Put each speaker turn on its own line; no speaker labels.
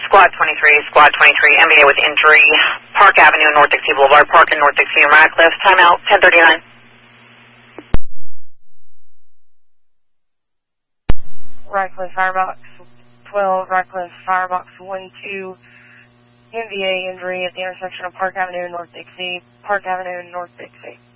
Squad 23, MVA with injury, Park Avenue, North Dixie Boulevard, Park and North Dixie and Radcliffe, timeout, 10:39.
Radcliffe, Firebox 12, Radcliffe, Firebox 1-2, MVA injury at the intersection of Park Avenue and North Dixie, Park Avenue and North Dixie.